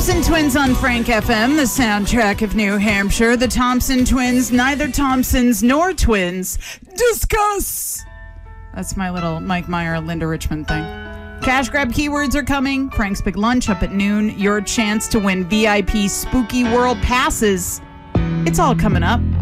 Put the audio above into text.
Thompson Twins on Frank FM, the soundtrack of New Hampshire. The Thompson Twins, neither Thompsons nor twins. Discuss! That's my little Mike Meyer, Linda Richmond thing. Cash grab keywords are coming. Frank's Big Lunch up at noon. Your chance to win VIP Spooky World passes. It's all coming up.